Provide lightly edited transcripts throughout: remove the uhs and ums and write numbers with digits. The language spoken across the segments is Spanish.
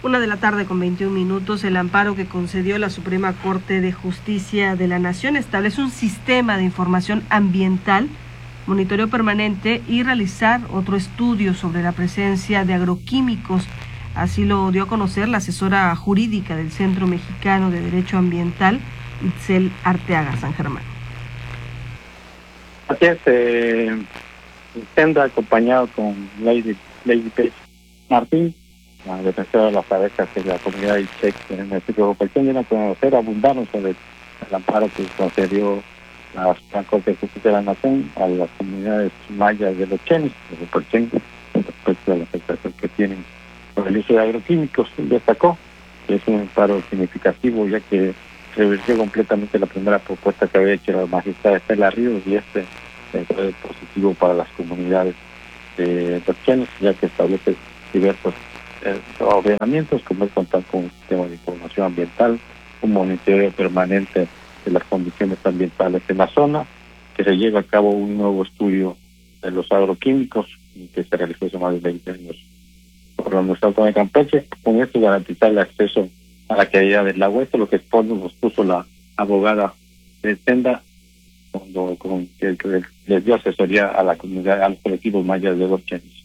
1:00 con 21 minutos. El amparo que concedió la Suprema Corte de Justicia de la Nación establece un sistema de información ambiental, monitoreo permanente y realizar otro estudio sobre la presencia de agroquímicos. Así lo dio a conocer la asesora jurídica del Centro Mexicano de Derecho Ambiental, Itzel Arteaga San Germán. Así es, Senda acompañado con Lady Pech Martín, la defensora de las abejas de la comunidad Ixtec en el municipio de Jopelchen, dieron a conocer, abundaron sobre el amparo que concedió la Suprema Corte de Justicia de la Nación a las comunidades mayas de los Chenes, de Jopelchen, respecto a la afectación que tienen por el uso de agroquímicos. Destacó que es un amparo significativo, ya que revirtió completamente la primera propuesta que había hecho la magistrada Estela Ríos, y fue positivo para las comunidades de los Chenes, ya que establece diversos ordenamientos, como es contar con un sistema de información ambiental, un monitoreo permanente de las condiciones ambientales en la zona, que se lleva a cabo un nuevo estudio de los agroquímicos que se realizó hace más de 20 años por la Universidad Autónoma de Campeche. Con esto garantizar el acceso a la calidad del agua. Esto es lo que nos puso la abogada de Senda con que les dio asesoría a la comunidad, a los colectivos mayas de los Chenes.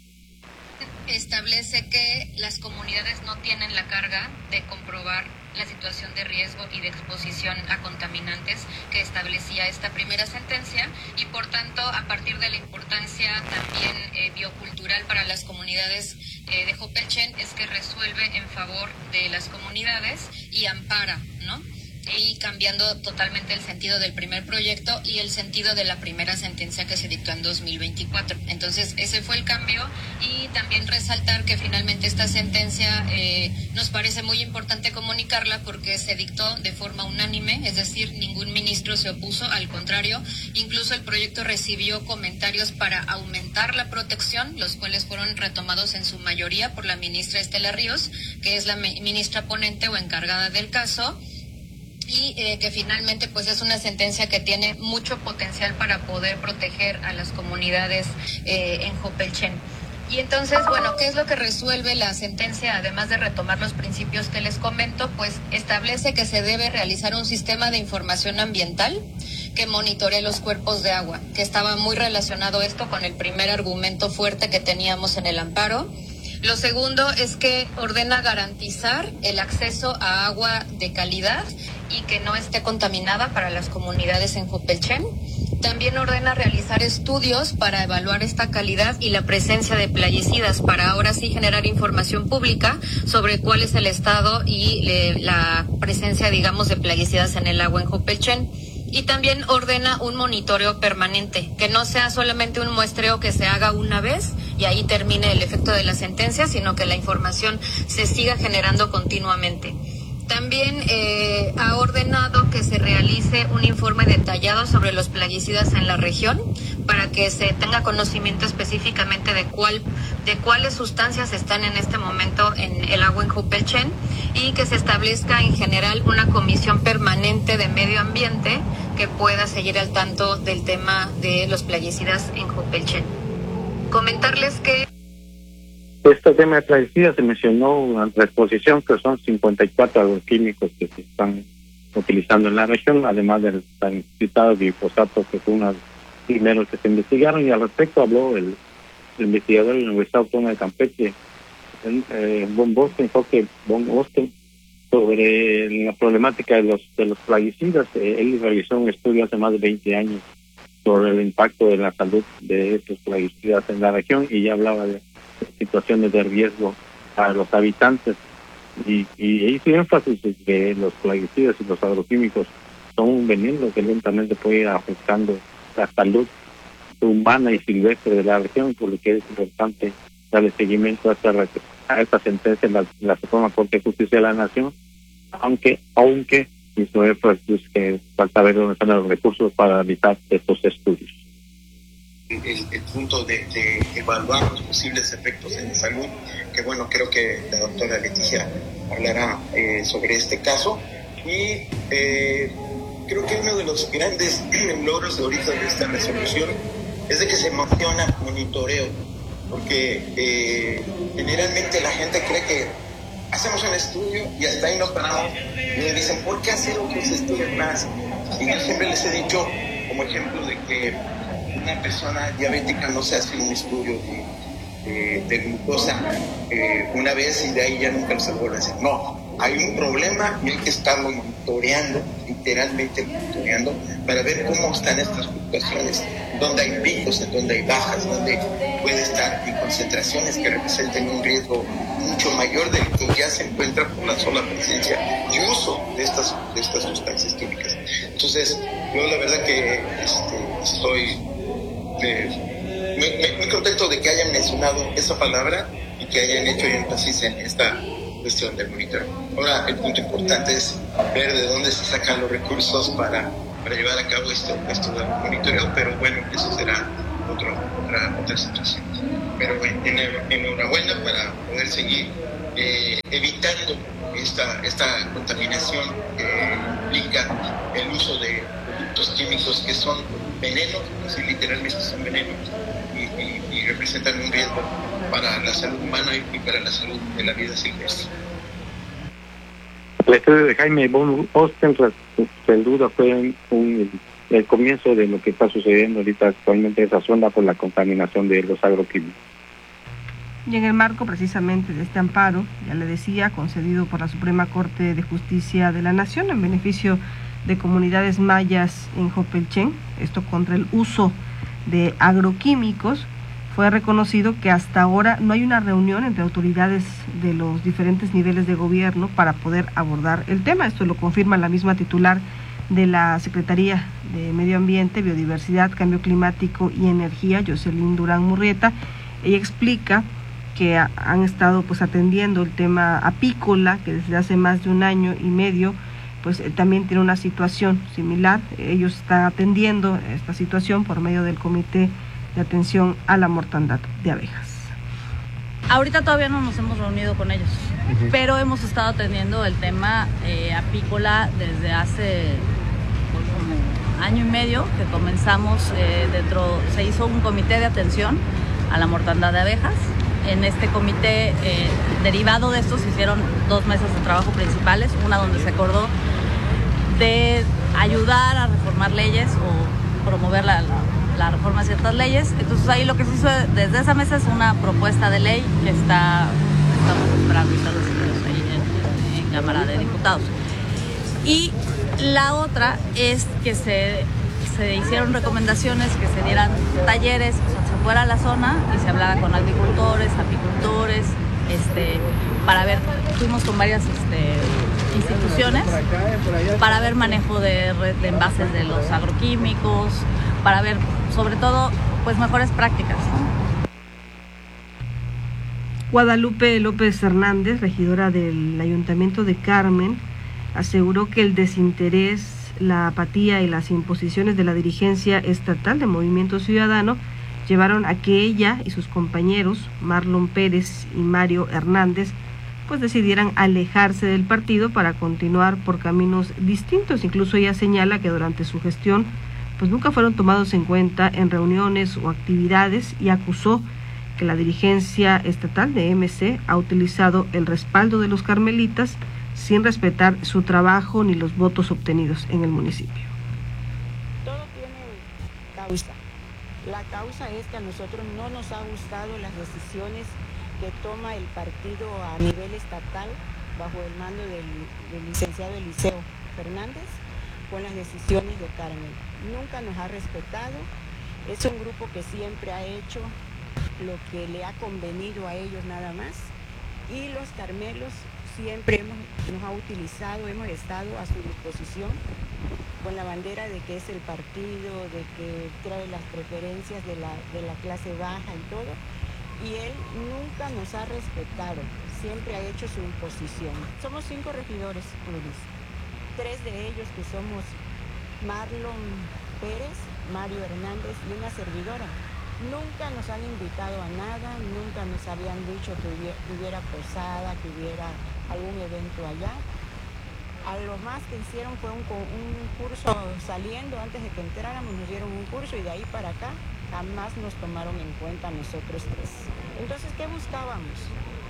Establece que las comunidades no tienen la carga de comprobar la situación de riesgo y de exposición a contaminantes que establecía esta primera sentencia, y por tanto, a partir de la importancia también biocultural para las comunidades de Jopelchen, es que resuelve en favor de las comunidades y ampara, ¿no? Y cambiando totalmente el sentido del primer proyecto y el sentido de la primera sentencia que se dictó en 2024. Entonces, ese fue el cambio, y también resaltar que finalmente esta sentencia nos parece muy importante comunicarla porque se dictó de forma unánime, es decir, ningún ministro se opuso, al contrario, incluso el proyecto recibió comentarios para aumentar la protección, los cuales fueron retomados en su mayoría por la ministra Estela Ríos, que es la ministra ponente o encargada del caso, y que finalmente pues es una sentencia que tiene mucho potencial para poder proteger a las comunidades en Jopelchen. Y entonces, bueno, ¿qué es lo que resuelve la sentencia? Además de retomar los principios que les comento, pues establece que se debe realizar un sistema de información ambiental que monitoree los cuerpos de agua, que estaba muy relacionado esto con el primer argumento fuerte que teníamos en el amparo. Lo segundo es que ordena garantizar el acceso a agua de calidad y que no esté contaminada para las comunidades en Jopelchen. También ordena realizar estudios para evaluar esta calidad y la presencia de plaguicidas, para ahora sí generar información pública sobre cuál es el estado y la presencia, digamos, de plaguicidas en el agua en Jopelchen. Y también ordena un monitoreo permanente, que no sea solamente un muestreo que se haga una vez y ahí termine el efecto de la sentencia, sino que la información se siga generando continuamente. También ha ordenado que se realice un informe detallado sobre los plaguicidas en la región para que se tenga conocimiento específicamente de cuáles sustancias están en este momento en el agua en Jopelchen, y que se establezca en general una comisión permanente de medio ambiente que pueda seguir al tanto del tema de los plaguicidas en Jopelchen. Comentarles que este tema de plaguicidas se mencionó en la exposición que son 54 agroquímicos que se están utilizando en la región, además del tan citado glifosato, que fue uno de los primeros que se investigaron, y al respecto habló el investigador de la Universidad Autónoma de Campeche, Jorge von Osten, sobre la problemática de los plaguicidas. Él realizó un estudio hace más de 20 años sobre el impacto de la salud de estos plaguicidas en la región, y ya hablaba de situaciones de riesgo para los habitantes, y hizo énfasis en que los plaguicidas y los agroquímicos son un veneno que lentamente puede ir afectando la salud humana y silvestre de la región, por lo que es importante darle seguimiento a esta sentencia en la Suprema Corte de Justicia de la Nación, aunque hizo énfasis que falta ver dónde están los recursos para realizar estos estudios. El punto de evaluar los posibles efectos en la salud, que bueno, creo que la doctora Leticia hablará sobre este caso, y creo que uno de los grandes logros ahorita de esta resolución es de que se menciona monitoreo, porque generalmente la gente cree que hacemos un estudio y hasta ahí nos paramos. Y me dicen, ¿por qué hacer otros estudios más? Y yo siempre les he dicho, como ejemplo, de que una persona diabética no se hace un estudio de glucosa una vez y de ahí ya nunca se vuelve a hacer. No, hay un problema y hay que estarlo monitoreando, literalmente monitoreando, para ver cómo están estas fluctuaciones, dónde hay picos, en dónde hay bajas, dónde puede estar en concentraciones que representen un riesgo mucho mayor del que ya se encuentra por la sola presencia y uso de estas sustancias químicas. Entonces, yo la verdad que estoy muy contento de que hayan mencionado esa palabra y que hayan hecho énfasis en esta cuestión del monitoreo. Ahora, el punto importante es ver de dónde se sacan los recursos para llevar a cabo esto del monitoreo, pero bueno, eso será otra situación. Pero enhorabuena para poder seguir evitando esta contaminación que implica el uso de productos químicos que son venenos, así literalmente son venenos, y representan un riesgo para la salud humana y para la salud de la vida silvestre. El estudio de Jaime von Osten, sin duda, fue el comienzo de lo que está sucediendo ahorita actualmente en esa zona por la contaminación de los agroquímicos. Y en el marco precisamente de este amparo, ya le decía, concedido por la Suprema Corte de Justicia de la Nación en beneficio de comunidades mayas en Jopelchen, esto contra el uso de agroquímicos, fue reconocido que hasta ahora no hay una reunión entre autoridades de los diferentes niveles de gobierno para poder abordar el tema. Esto lo confirma la misma titular de la Secretaría de Medio Ambiente, Biodiversidad, Cambio Climático y Energía, Jocelyn Durán Murrieta. Ella explica que han estado atendiendo el tema apícola, que desde hace más de 1 año y medio también tiene una situación similar. Ellos están atendiendo esta situación por medio del Comité de Atención a la Mortandad de Abejas. Ahorita todavía no nos hemos reunido con ellos, pero hemos estado atendiendo el tema apícola desde hace como 1 año y medio que comenzamos. Se hizo un comité de atención a la mortandad de abejas. En este comité, derivado de esto, se hicieron 2 mesas de trabajo principales, una donde se acordó de ayudar a reformar leyes o promover la reforma de ciertas leyes. Entonces ahí lo que se hizo desde esa mesa es una propuesta de ley que estamos esperando ahí en Cámara de Diputados. Y la otra es que se hicieron recomendaciones, que se dieran talleres, o sea, se fuera a la zona y se hablara con agricultores, apicultores, para ver, fuimos con varias instituciones para ver manejo de envases de los agroquímicos, para ver sobre todo mejores prácticas, ¿no? Guadalupe López Hernández, regidora del Ayuntamiento de Carmen, aseguró que el desinterés, la apatía y las imposiciones de la dirigencia estatal de Movimiento Ciudadano llevaron a que ella y sus compañeros, Marlon Pérez y Mario Hernández, decidieran alejarse del partido para continuar por caminos distintos. Incluso ella señala que durante su gestión nunca fueron tomados en cuenta en reuniones o actividades, y acusó que la dirigencia estatal de MC ha utilizado el respaldo de los carmelitas sin respetar su trabajo ni los votos obtenidos en el municipio. Todo tiene causa. La causa es que a nosotros no nos ha gustado las decisiones que toma el partido a nivel estatal bajo el mando del licenciado Eliseo Fernández con las decisiones de Carmen. Nunca nos ha respetado. Es un grupo que siempre ha hecho lo que le ha convenido a ellos nada más, y los carmelos siempre nos ha utilizado, hemos estado a su disposición con la bandera de que es el partido, de que trae las preferencias de la clase baja y todo, y él nunca nos ha respetado, siempre ha hecho su imposición. Somos 5 regidores, Luis, 3 de ellos que somos Marlon Pérez, Mario Hernández y una servidora. Nunca nos han invitado a nada, nunca nos habían dicho que hubiera posada, que hubiera algún evento allá. A lo más que hicieron fue un curso saliendo, antes de que entráramos nos dieron un curso, y de ahí para acá jamás nos tomaron en cuenta nosotros 3. Entonces, ¿qué buscábamos?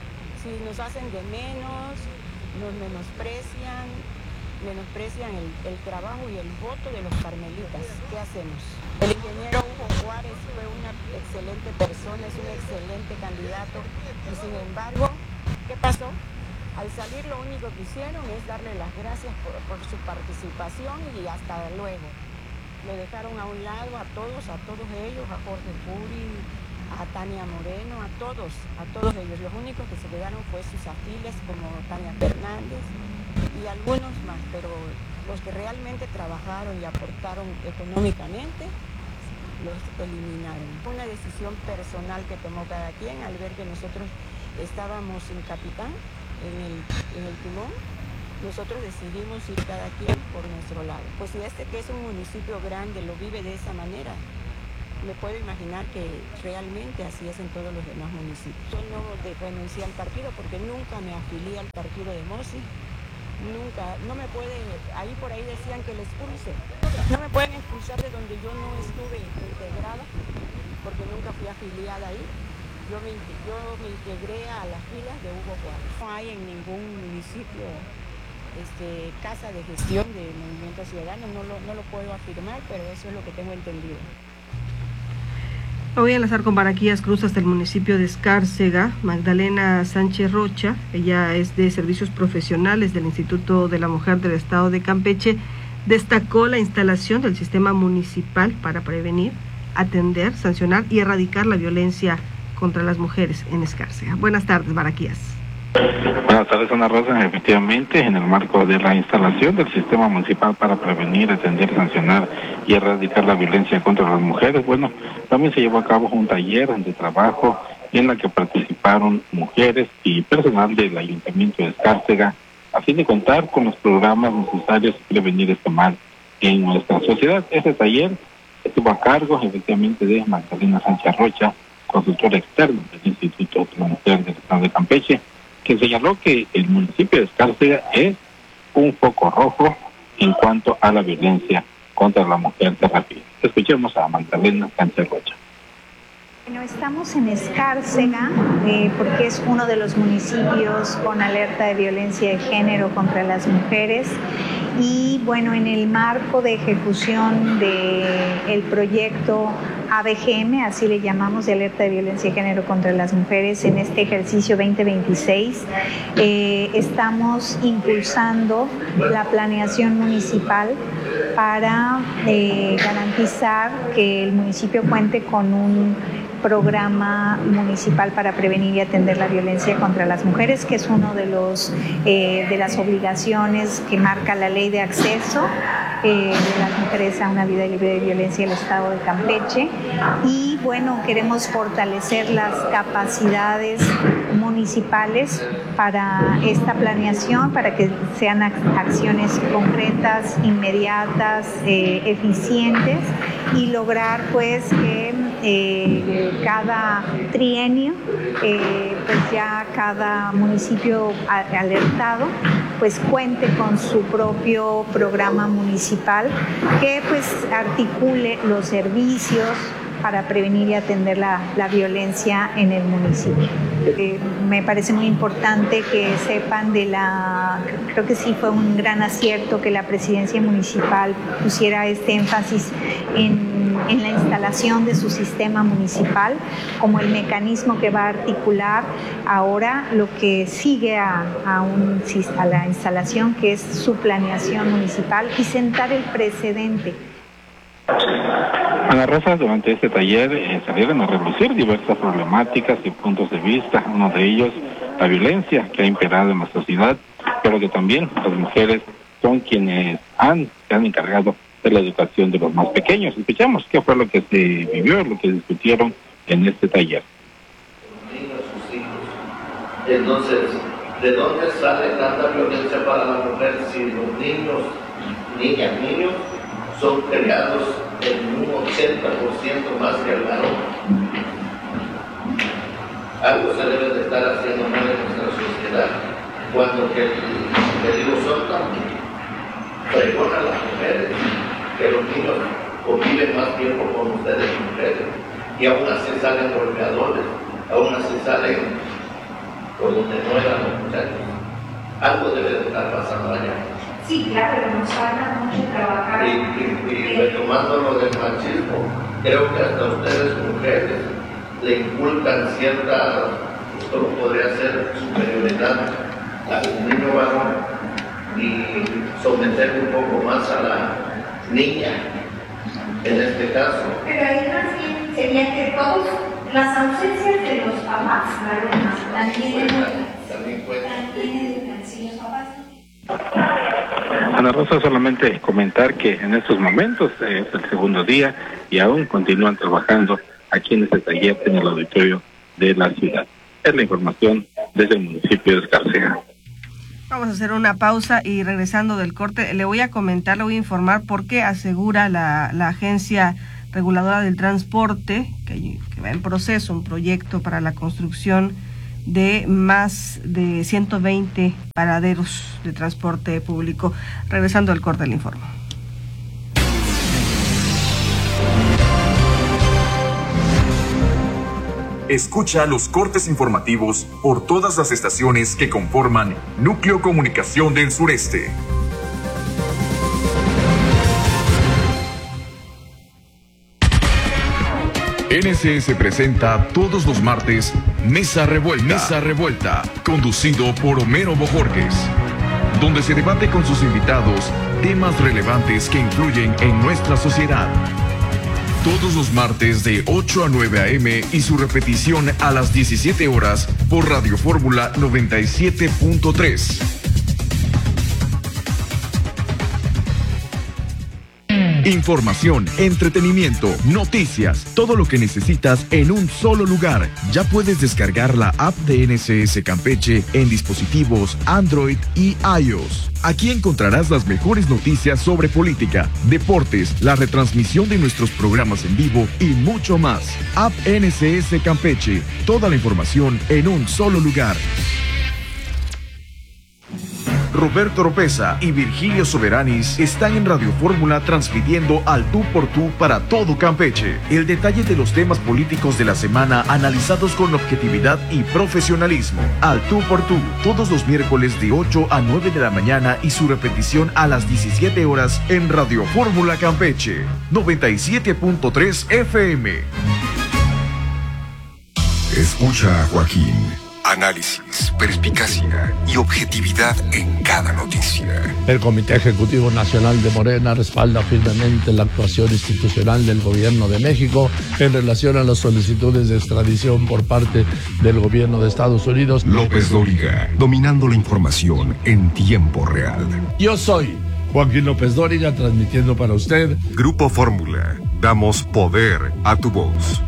si nos hacen de menos, nos menosprecian el trabajo y el voto de los carmelitas. ¿Qué hacemos? El ingeniero Hugo Juárez fue una excelente persona, es un excelente candidato y sin embargo, ¿qué pasó? Al salir lo único que hicieron es darle las gracias por su participación y hasta luego. Le dejaron a un lado a todos ellos, a Jorge Puri, a Tania Moreno, a todos ellos. Los únicos que se quedaron fue sus afiles como Tania Fernández y algunos más, pero los que realmente trabajaron y aportaron económicamente los eliminaron. Fue una decisión personal que tomó cada quien al ver que nosotros estábamos sin capitán en el timón. Nosotros decidimos ir cada quien por nuestro lado. Pues si que es un municipio grande lo vive de esa manera, me puedo imaginar que realmente así es en todos los demás municipios. Yo no renuncié al partido porque nunca me afilié al partido de Mosi. Nunca, no me puede, por ahí decían que le expulse. No me pueden expulsar de donde yo no estuve integrada, porque nunca fui afiliada ahí. Yo me integré a las filas de Hugo Juárez. No hay en ningún municipio casa de gestión de Movimiento Ciudadano, no lo puedo afirmar, pero eso es lo que tengo entendido. Me voy a enlazar con Baraquías Cruz hasta el municipio de Escárcega. Magdalena Sánchez Rocha, ella es de Servicios Profesionales del Instituto de la Mujer del Estado de Campeche, destacó la instalación del sistema municipal para prevenir, atender, sancionar y erradicar la violencia contra las mujeres en Escárcega. Buenas tardes, Baraquías. Buenas tardes, Ana Rosa. Efectivamente, en el marco de la instalación del sistema municipal para prevenir, atender, sancionar y erradicar la violencia contra las mujeres, también se llevó a cabo un taller de trabajo en la que participaron mujeres y personal del Ayuntamiento de Escárcega, a fin de contar con los programas necesarios para prevenir este mal en nuestra sociedad. Este taller estuvo a cargo, efectivamente, de Magdalena Sánchez Rocha, consultora externa del Instituto de la Mujer del Estado de Campeche, que señaló que el municipio de Escárcega es un foco rojo en cuanto a la violencia contra la mujer se refiere. Escuchemos a Magdalena Sánchez Rocha. Bueno, estamos en Escárcega porque es uno de los municipios con alerta de violencia de género contra las mujeres y en el marco de ejecución del proyecto ABGM, así le llamamos, de alerta de violencia de género contra las mujeres en este ejercicio 2026, estamos impulsando la planeación municipal para garantizar que el municipio cuente con un programa municipal para prevenir y atender la violencia contra las mujeres, que es uno de las obligaciones que marca la ley de acceso de las mujeres a una vida libre de violencia en el Estado de Campeche. Y queremos fortalecer las capacidades municipales para esta planeación, para que sean acciones concretas, inmediatas, eficientes y lograr que cada trienio ya cada municipio alertado cuente con su propio programa municipal que articule los servicios para prevenir y atender la violencia en el municipio. Me parece muy importante que sepan creo que sí fue un gran acierto que la presidencia municipal pusiera este énfasis en la instalación de su sistema municipal como el mecanismo que va a articular ahora lo que sigue a la instalación, que es su planeación municipal, y sentar el precedente. Ana Rosa, durante este taller salieron a relucir diversas problemáticas y puntos de vista, uno de ellos la violencia que ha imperado en nuestra sociedad, pero que también las mujeres son quienes se han encargado de la educación de los más pequeños. Escuchamos qué fue lo que se vivió, lo que discutieron en este taller. Entonces, ¿de dónde sale tanta violencia para la mujer si los niños, niños, son criados en un 80% más que el varón? Algo se debe de estar haciendo mal en nuestra sociedad cuando que son tan fregonas las mujeres, que los niños conviven más tiempo con ustedes mujeres y aún así salen golpeadores, aún así salen por donde no eran los muchachos. Algo debe de estar pasando allá. Sí, claro, pero nos falta mucho trabajar. Y retomando lo del machismo, creo que hasta ustedes, mujeres, le inculcan cierta, esto podría ser superioridad al niño varón y someter un poco más a la niña, en este caso. Pero ahí más bien sería que todos, las ausencias de los papás, también educan, sí, los papás. Ana Rosa, solamente comentar que en estos momentos es el segundo día y aún continúan trabajando aquí en este taller en el auditorio de la ciudad. Es la información desde el municipio de Escárcega. Vamos a hacer una pausa y regresando del corte le voy a informar por qué asegura la Agencia Reguladora del Transporte que va en proceso un proyecto para la construcción de más de 120 paraderos de transporte público. Regresando al corte del informe. Escucha los cortes informativos por todas las estaciones que conforman Núcleo Comunicación del Sureste. NSS presenta todos los martes Mesa Revuelta, conducido por Homero Bojorquez, donde se debate con sus invitados temas relevantes que influyen en nuestra sociedad. Todos los martes de 8 a 9 a.m. y su repetición a las 17 horas por Radio Fórmula 97.3. Información, entretenimiento, noticias, todo lo que necesitas en un solo lugar. Ya puedes descargar la app de NSS Campeche en dispositivos Android y iOS. Aquí encontrarás las mejores noticias sobre política, deportes, la retransmisión de nuestros programas en vivo y mucho más. App NSS Campeche, toda la información en un solo lugar. Roberto Oropeza y Virgilio Soberanis están en Radio Fórmula transmitiendo al tú por tú para todo Campeche. El detalle de los temas políticos de la semana analizados con objetividad y profesionalismo. Al tú por tú, todos los miércoles de 8 a 9 de la mañana y su repetición a las 17 horas en Radio Fórmula Campeche, 97.3 FM. Escucha a Joaquín. Análisis, perspicacia y objetividad en cada noticia. El Comité Ejecutivo Nacional de Morena respalda firmemente la actuación institucional del Gobierno de México en relación a las solicitudes de extradición por parte del Gobierno de Estados Unidos. López Dóriga, dominando la información en tiempo real. Yo soy Joaquín López Dóriga, transmitiendo para usted Grupo Fórmula. Damos poder a tu voz.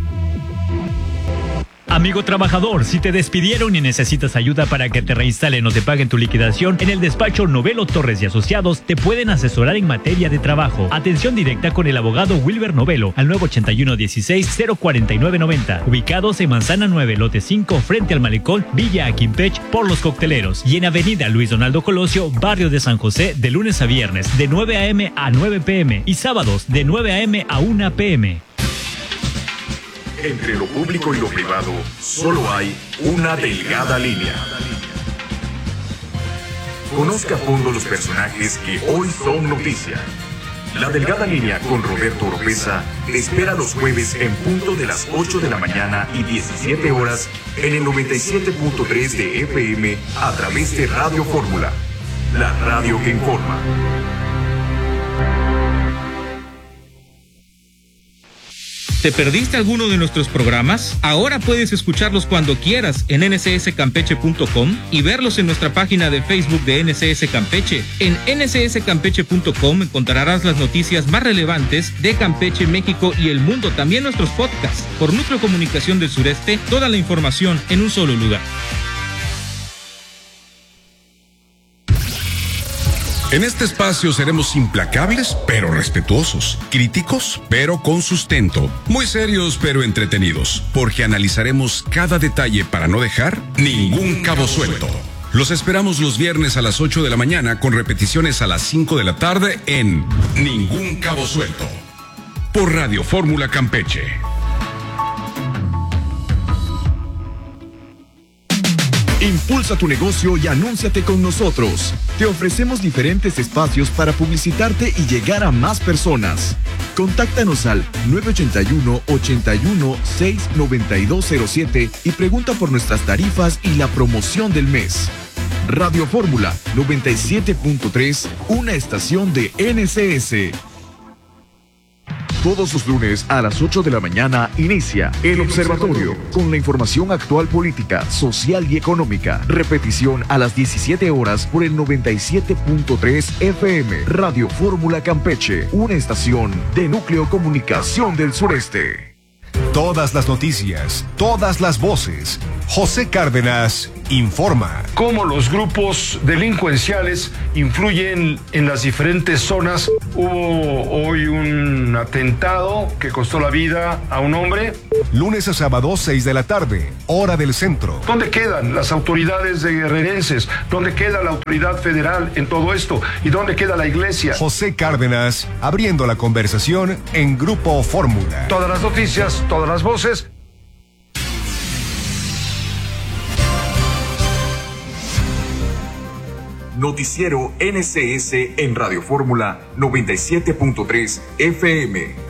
Amigo trabajador, si te despidieron y necesitas ayuda para que te reinstalen o te paguen tu liquidación, en el despacho Novelo Torres y Asociados te pueden asesorar en materia de trabajo. Atención directa con el abogado Wilber Novelo al 981-16-04990. Ubicados en Manzana 9, lote 5, frente al malecón Villa Aquimpech por Los Cocteleros. Y en avenida Luis Donaldo Colosio, barrio de San José, de lunes a viernes, de 9 a.m. a 9 p.m. y sábados, de 9 a.m. a 1 p.m. Entre lo público y lo privado, solo hay una delgada línea. Conozca a fondo los personajes que hoy son noticia. La delgada línea con Roberto Oropeza te espera los jueves en punto de las 8 de la mañana y 17 horas en el 97.3 de FM a través de Radio Fórmula, la radio que informa. ¿Te perdiste alguno de nuestros programas? Ahora puedes escucharlos cuando quieras en ncscampeche.com y verlos en nuestra página de Facebook de NCS Campeche. En ncscampeche.com encontrarás las noticias más relevantes de Campeche, México y el mundo, también nuestros podcasts. Por Núcleo Comunicación del Sureste, toda la información en un solo lugar. En este espacio seremos implacables, pero respetuosos, críticos, pero con sustento, muy serios, pero entretenidos, porque analizaremos cada detalle para no dejar ningún cabo suelto. Los esperamos los viernes a las 8 de la mañana con repeticiones a las 5 de la tarde en Ningún Cabo Suelto, por Radio Fórmula Campeche. Impulsa tu negocio y anúnciate con nosotros. Te ofrecemos diferentes espacios para publicitarte y llegar a más personas. Contáctanos al 981-81-69207 y pregunta por nuestras tarifas y la promoción del mes. Radio Fórmula 97.3, una estación de NCS. Todos los lunes a las 8 de la mañana inicia El Observatorio con la información actual política, social y económica. Repetición a las 17 horas por el 97.3 FM. Radio Fórmula Campeche, una estación de Núcleo Comunicación del Sureste. Todas las noticias, todas las voces. José Cárdenas informa. Cómo los grupos delincuenciales influyen en las diferentes zonas. Hubo hoy un atentado que costó la vida a un hombre. Lunes a sábado, 6 de la tarde, hora del centro. ¿Dónde quedan las autoridades guerrerenses? ¿Dónde queda la autoridad federal en todo esto? ¿Y dónde queda la iglesia? José Cárdenas, abriendo la conversación en Grupo Fórmula. Todas las noticias, todas las voces. Noticiero NCS en Radio Fórmula 97.3 FM.